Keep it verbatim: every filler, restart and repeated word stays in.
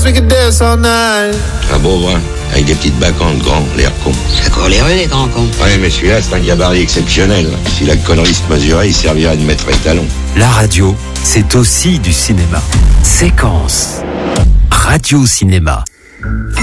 we could dance all night. Un beau brun, avec des petites bacantes grands, l'air con. C'est quoi les rues, les grands cons? Ouais, mais celui-là, c'est un gabarit exceptionnel. Si la connerie se mesurait, il servirait de maître étalon. La radio, c'est aussi du cinéma. Séquence. Radio Cinéma.